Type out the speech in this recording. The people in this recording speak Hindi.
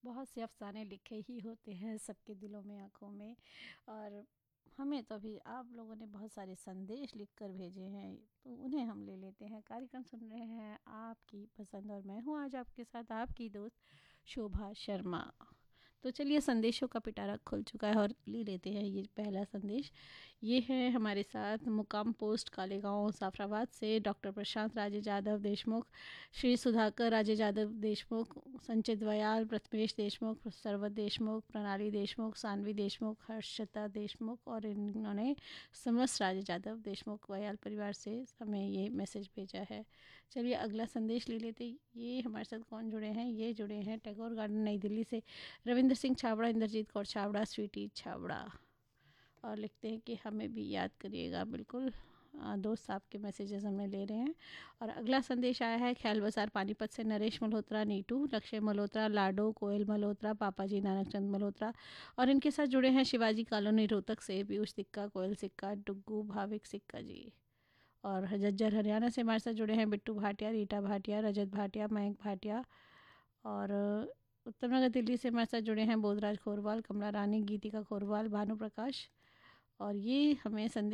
बहुत से अफ़साने लिखे ही होते हैं सबके दिलों में, आँखों में। और हमें तो अभी आप लोगों ने बहुत सारे संदेश लिख कर भेजे हैं, तो उन्हें हम ले लेते हैं। कार्यक्रम सुन रहे हैं आपकी पसंद, और मैं हूँ आज आपके साथ आपकी दोस्त शोभा शर्मा। तो चलिए, संदेशों का पिटारा खुल चुका है और ले लेते हैं ये पहला संदेश। ये है हमारे साथ मुकाम पोस्ट कालेगांव जाफराबाद से डॉक्टर प्रशांत राजे यादव देशमुख, श्री सुधाकर राजे यादव देशमुख, संचित दयाल, प्रथमेश देशमुख, सरवत देशमुख, प्रणाली देशमुख, सानवी देशमुख, हर्षता देशमुख, और इन्होंने समस्त राजे यादव देशमुख वयाल परिवार से हमें ये मैसेज भेजा है। चलिए अगला संदेश ले लेते। ये हमारे साथ कौन जुड़े हैं? ये जुड़े हैं टैगोर गार्डन नई दिल्ली से रविंद्र सिंह छाबड़ा, इंद्रजीत कौर छाबड़ा, स्वीटी छाबड़ा, और लिखते हैं कि हमें भी याद करिएगा। बिल्कुल दोस्त आपके मैसेजेस हमने ले रहे हैं। और अगला संदेश आया है ख्याल बाजार पानीपत से नरेश मल्होत्रा, नीटू, लक्ष्य मल्होत्रा, लाडो, कोयल मल्होत्रा, पापा जी नानक चंद मल्होत्रा, और इनके साथ जुड़े हैं शिवाजी कॉलोनी रोहतक से पीयूष सिक्का, कोयल सिक्का, डुग्गू, भाविक सिक्का जी। और जज्जर हरियाणा से हमारे साथ जुड़े हैं बिट्टू भाटिया, रीटा भाटिया, रजत भाटिया, मयंक भाटिया। और उत्तम नगर दिल्ली से हमारे साथ जुड़े हैं बोधराज खोरवाल, कमला रानी, गीतिका खोरवाल, भानु प्रकाश। और ये हमें संदेश